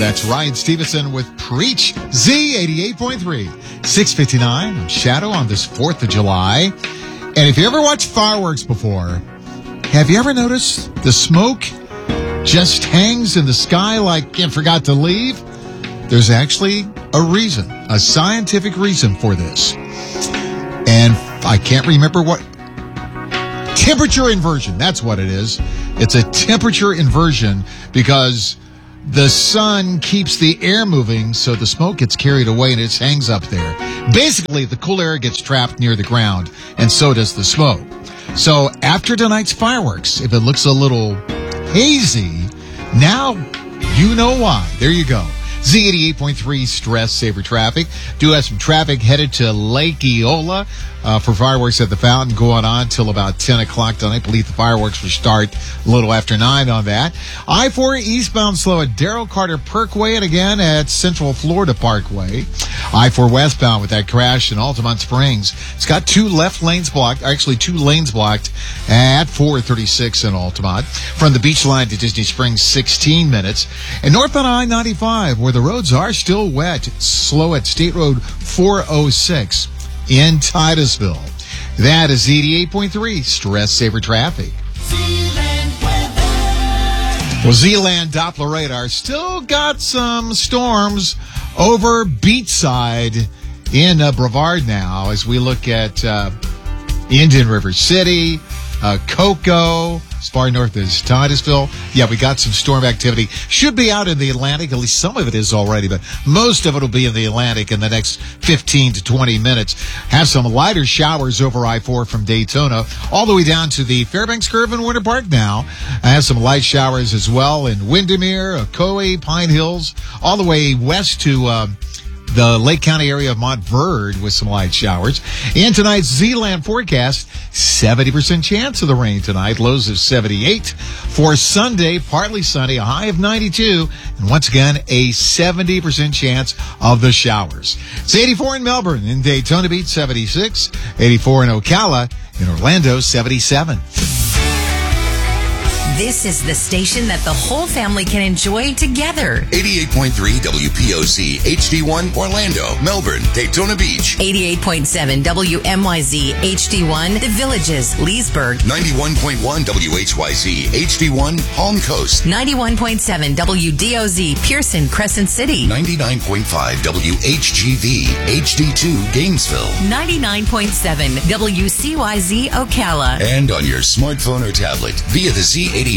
That's Ryan Stevenson with Preach, Z88.3, 6:59. I'm Shadow on this 4th of July. And if you ever watched fireworks before, have you ever noticed the smoke just hangs in the sky like it forgot to leave? There's actually a reason, a scientific reason for this. And I can't remember what. Temperature inversion, that's what it is. It's a temperature inversion because the sun keeps the air moving, so the smoke gets carried away and it just hangs up there. Basically, the cool air gets trapped near the ground, and so does the smoke. So after tonight's fireworks, if it looks a little hazy, now you know why. There you go. Z88.3 Stress Saver Traffic. Do have some traffic headed to Lake Eola for fireworks at the fountain going on till about 10 o'clock tonight. I believe the fireworks will start a little after 9 on that. I-4 eastbound slow at Darrell Carter Parkway and again at Central Florida Parkway. I-4 westbound with that crash in Altamont Springs. It's got two lanes blocked at 436 in Altamont. From the beach line to Disney Springs, 16 minutes. And northbound I-95 where the roads are still wet, slow at State Road 406 in Titusville. That is Z88.3 Stress Saver Traffic. Well, Zealand Doppler radar still got some storms over beachside in Brevard now as we look at Indian River City, Cocoa, as far north as Titusville. Yeah, we got some storm activity. Should be out in the Atlantic. At least some of it is already, but most of it will be in the Atlantic in the next 15 to 20 minutes. Have some lighter showers over I-4 from Daytona all the way down to the Fairbanks Curve in Winter Park now. I have some light showers as well in Windermere, Ocoee, Pine Hills, all the way west to the Lake County area of Montverde with some light showers. In tonight's Zealand forecast, 70% chance of the rain tonight. Lows of 78. For Sunday, partly sunny, a high of 92. And once again, a 70% chance of the showers. It's 84 in Melbourne. In Daytona Beach, 76. 84 in Ocala. In Orlando, 77. This is the station that the whole family can enjoy together. 88.3 WPOC, HD1, Orlando, Melbourne, Daytona Beach. 88.7 WMYZ, HD1, The Villages, Leesburg. 91.1 WHYZ, HD1, Palm Coast. 91.7 WDOZ, Pearson, Crescent City. 99.5 WHGV, HD2, Gainesville. 99.7 WCYZ, Ocala. And on your smartphone or tablet via the Z80